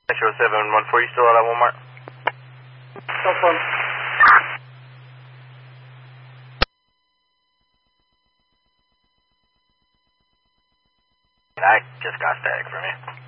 Metro 714, you still out at Walmart? So far. I just got static from you.